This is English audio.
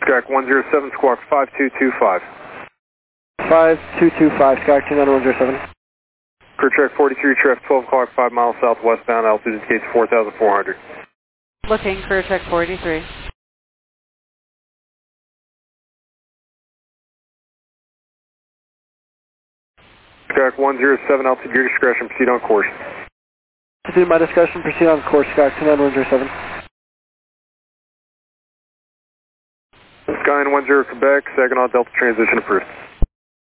Track 107, squawk 5225. 5225, Sky 29107. Crew track 43, traffic 12 o'clock, 5 miles southwestbound, altitude indicates 4,400. Looking, crew check 43. Track 107, altitude your discretion, proceed on course. Proceed my discussion, proceed on course, Sky 29107. Sky 10 Quebec, Saginaw Delta transition approved.